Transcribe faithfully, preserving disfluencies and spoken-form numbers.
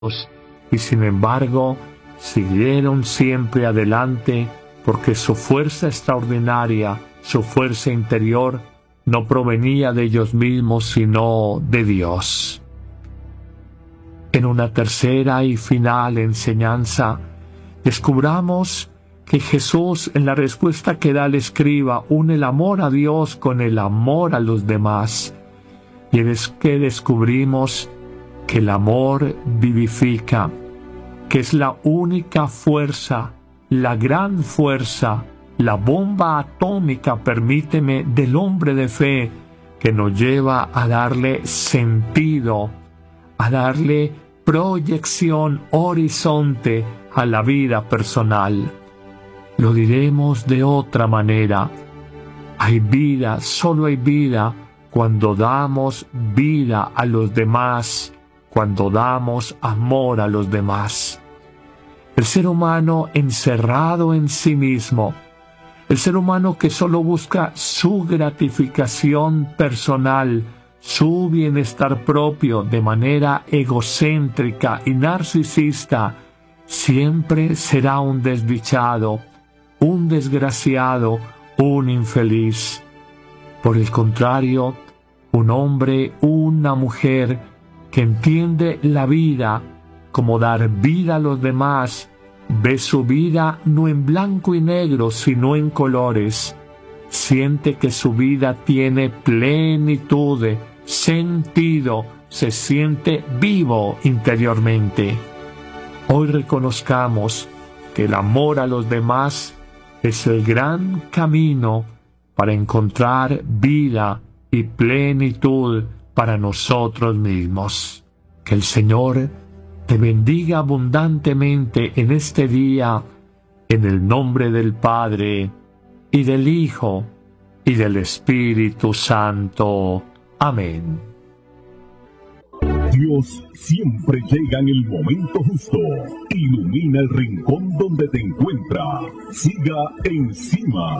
y sin embargo siguieron siempre adelante porque su fuerza extraordinaria, su fuerza interior, no provenía de ellos mismos sino de Dios. En una tercera y final enseñanza, descubramos que Jesús, en la respuesta que da al escriba, une el amor a Dios con el amor a los demás. Y es que descubrimos que el amor vivifica, que es la única fuerza, la gran fuerza, la bomba atómica, permíteme, del hombre de fe, que nos lleva a darle sentido, a darle proyección, horizonte a la vida personal. Lo diremos de otra manera: hay vida, solo hay vida cuando damos vida a los demás, cuando damos amor a los demás. El ser humano encerrado en sí mismo, el ser humano que solo busca su gratificación personal, su bienestar propio de manera egocéntrica y narcisista, siempre será un desdichado, un desgraciado, un infeliz. Por el contrario, un hombre, una mujer que entiende la vida como dar vida a los demás, ve su vida no en blanco y negro, sino en colores. Siente que su vida tiene plenitud, sentido, se siente vivo interiormente. Hoy reconozcamos que el amor a los demás es el gran camino para encontrar vida y plenitud para nosotros mismos. Que el Señor te bendiga abundantemente en este día, en el nombre del Padre, y del Hijo, y del Espíritu Santo. Amén. Dios siempre llega en el momento justo. Ilumina el rincón donde te encuentras. Siga encima.